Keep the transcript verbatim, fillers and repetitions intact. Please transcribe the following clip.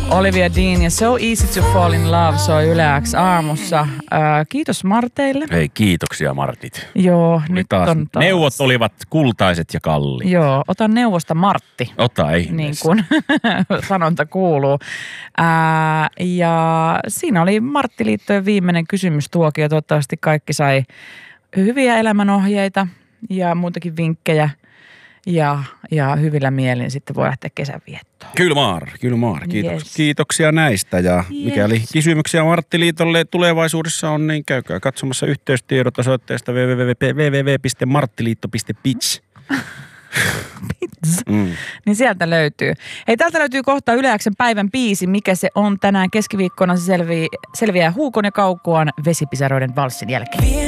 Olivia Dean ja So Easy to Fall in Love soi Yle X aamussa. Ää, kiitos Marteille. Hei, kiitoksia Martit. Joo, Oli nyt taas, on taas. Neuvot olivat kultaiset ja kalliit. Joo, ota neuvosta Martti. Ota ihmeessä. Niin kuin sanonta kuuluu. Ää, ja siinä oli Marttiliittojen viimeinen kysymystuokio. Toivottavasti kaikki sai hyviä elämänohjeita ja muutakin vinkkejä. Ja, ja hyvillä mielin sitten voi lähteä kesän viettoon. Kyllä maar, kyllä maar. Kiitos, Yes. Kiitoksia näistä. Ja Yes. mikäli kysymyksiä Marttiliitolle tulevaisuudessa on, niin käykää katsomassa yhteystiedot osoitteesta double-u double-u double-u piste marttiliitto piste bits. Mm. Niin sieltä löytyy. Hei, täältä löytyy kohta Yle X:n päivän biisi. Mikä se on tänään keskiviikkona? Se selvii, selviää Huukon ja Kaukoan Vesipisaroiden valssin jälkeen.